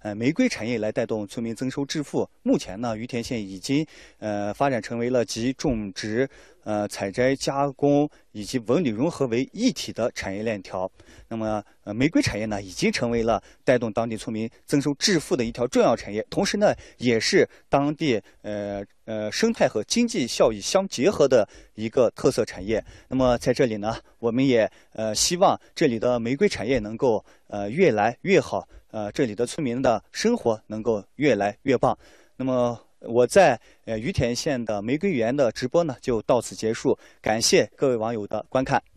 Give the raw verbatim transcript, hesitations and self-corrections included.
呃玫瑰产业来带动村民增收致富。目前呢，于田县已经呃发展成为了集种植、呃采摘、加工以及文旅融合为一体的产业链条。那么，呃，玫瑰产业呢，已经成为了带动当地村民增收致富的一条重要产业，同时呢，也是当地呃呃生态和经济效益相结合的一个特色产业。那么在这里呢，我们也呃希望这里的玫瑰产业能够呃越来越好，呃，这里的村民的生活能够越来越棒。那么我在呃于田县的玫瑰园的直播呢，就到此结束，感谢各位网友的观看。